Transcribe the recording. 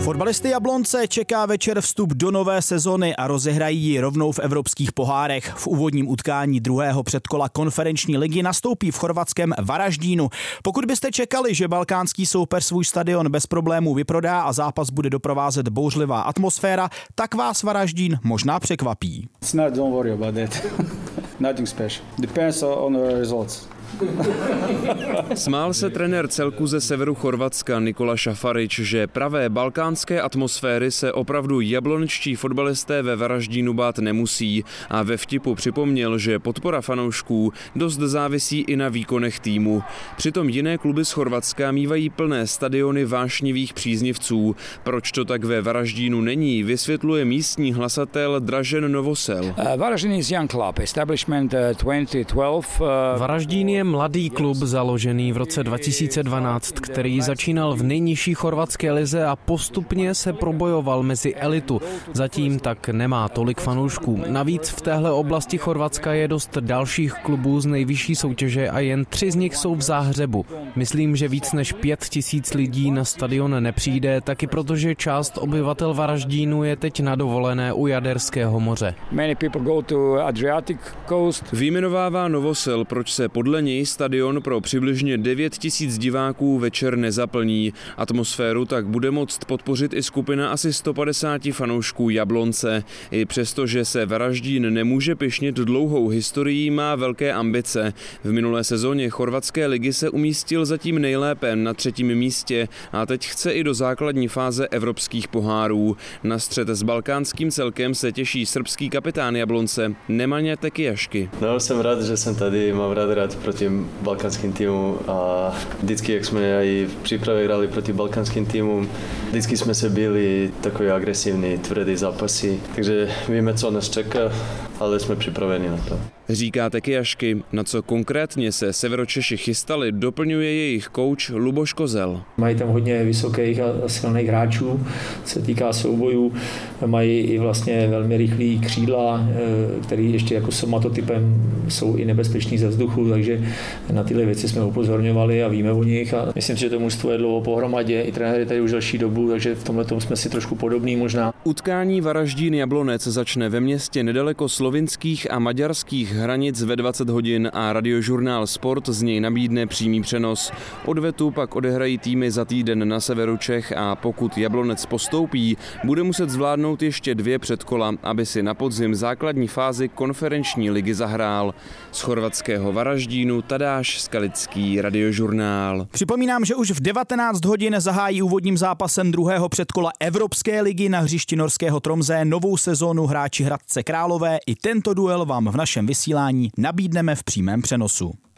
Fotbalisty Jablonce čeká večer vstup do nové sezony a rozehrají ji rovnou v evropských pohárech. V úvodním utkání druhého předkola konferenční ligy nastoupí v chorvatském Varaždínu. Pokud byste čekali, že balkánský soupeř svůj stadion bez problémů vyprodá a zápas bude doprovázet bouřlivá atmosféra, tak vás Varaždín možná překvapí. Don't worry about that. Nothing special. Depends on the results. Smál se trenér celku ze severu Chorvatska Nikola Šafarič, že pravé balkánské atmosféry se opravdu jablonečtí fotbalisté ve Varaždínu bát nemusí a ve vtipu připomněl, že podpora fanoušků dost závisí i na výkonech týmu. Přitom jiné kluby z Chorvatska mívají plné stadiony vášnivých příznivců. Proč to tak ve Varaždínu není, vysvětluje místní hlasatel Dražen Novosel. Varaždín is young club, establishment 2012. Varaždín je mladý klub založený v roce 2012, který začínal v nejnižší chorvatské lize a postupně se probojoval mezi elitu. Zatím tak nemá tolik fanoušků. Navíc v téhle oblasti Chorvatska je dost dalších klubů z nejvyšší soutěže a jen 3 z nich jsou v Záhřebu. Myslím, že víc než 5 000 lidí na stadion nepřijde, taky protože část obyvatel Varaždínu je teď na dovolené u Jaderského moře. Vyjmenovává Novosel, proč se podle něj stadion pro přibližně 9 000 diváků večer nezaplní. Atmosféru tak bude moct podpořit i skupina asi 150 fanoušků Jablonce. I přesto, že se Varaždín nemůže pyšnit dlouhou historií, má velké ambice. V minulé sezóně chorvatské ligy se umístil zatím nejlépe na 3. místě a teď chce i do základní fáze evropských pohárů. Na střet s balkánským celkem se těší srbský kapitán Jablonce Nemanja Tekijašky. No, jsem rád, že jsem tady, mám rád proti balkánským týmům a vždycky, jak jsme i v přípravě hrali proti balkánským týmům, vždycky jsme se byli takový agresivní, tvrdý zápasy, takže víme, co nás čeká, ale jsme připraveni na to. Říká Tekijašky, na co konkrétně se Severočeši chystali, doplňuje jejich kouč Luboš Kozel. Mají tam hodně vysokých a silných hráčů, se týká soubojů, mají i vlastně velmi rychlý křídla, který ještě jako somatotypem jsou i nebezpeční ze vzduchu, takže na tyhle věci jsme upozorňovali a víme o nich a myslím si, že to mužstvo je dlouho pohromadě, i trenér je tady už delší dobu, takže v tomhle jsme si trošku podobní možná. Utkání Varaždín Jablonec začne ve městě nedaleko slovinských a maďarských hranic ve 20 hodin a Radiožurnál Sport z něj nabídne přímý přenos. Odvetu pak odehrají týmy za týden na severu Čech a pokud Jablonec postoupí, bude muset zvládnout ještě 2 předkola, aby si na podzim základní fázi konferenční ligy zahrál. Z chorvatského Varaždínu Tadáš Skalický, Radiožurnál. Připomínám, že už v 19 hodin zahájí úvodním zápasem druhého předkola Evropské ligy na hřišti norského Tromsø novou sezónu hráči Hradce Králové. I tento duel vám v našem vysílání nabídneme v přímém přenosu.